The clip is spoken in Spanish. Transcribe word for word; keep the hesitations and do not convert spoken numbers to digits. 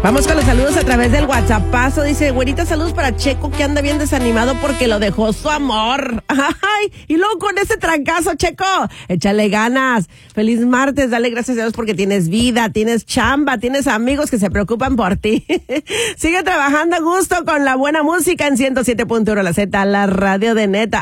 Vamos con los saludos a través del WhatsAppazo. Dice, güerita, saludos para Checo, que anda bien desanimado porque lo dejó su amor. Ay, y luego con ese trancazo, Checo, échale ganas. Feliz martes, dale gracias a Dios porque tienes vida, tienes chamba, tienes amigos que se preocupan por ti. Sigue trabajando a gusto con la buena música en ciento siete punto uno La Z, la radio de neta.